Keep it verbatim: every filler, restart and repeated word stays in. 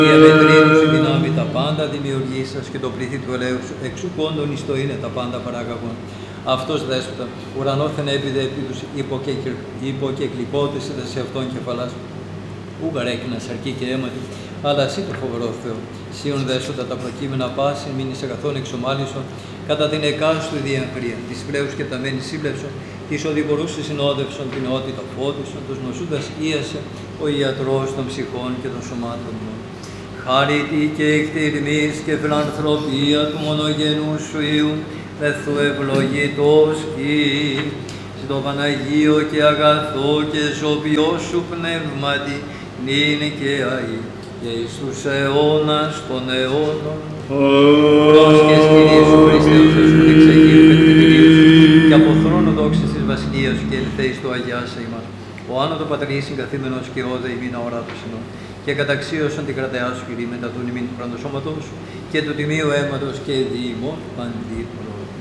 Διαμετρήτου η δυνάμει τα πάντα δημιουργήσας και το πλήθη του ελέους εξού κόντων εις το είναι τα πάντα παράγαγον. Αυτός δέσποτα, ουρανόθεν έπιδε επί τους υποκεκλικότες είδα σε αυτόν κεφαλάς. Ού γαρέκνας αρκεί και αίματι, αλλά εσύ το φοβερό Θεό. Σίον δέσποτα τα προκείμενα πάση, μείνεις αγαθών εξομάλισον, κατά την εκάστου διαχρία, της πλέους και τα μένη σύμπλευσον, της οδηπορούσης συνόδευσον, την νεότητα φώτισον, τους νοσούντας ίασε, ο ιατρός των ψυχών και των σωμάτων μου. Χάρητη και εκτιρμής και φιλανθρωπία του μονογενού σου Υιού, δεθού ευλογητός ή, στο Παναγίο και αγαθό και ζωπιό σου πνεύματι, νυν και αεί, και εις τους αιώνας των αιώνων. Πρόσχες Κυρία σου Χριστέ, ο Θεός μου εξαγείου και την Κυρία σου, και από θρόνο δόξης της βασιλείας σου και ελθέης του Αγιάσα ημάς. Ο άνω το πατρί συγκαθήμενος και όδε ημίνα οράτος ενών. Και καταξίωσαν την κρατεά σου Κυρία μετά του νημήν του πραντοσώματός σου και του τιμίου αίματος και διημών παντήτρων.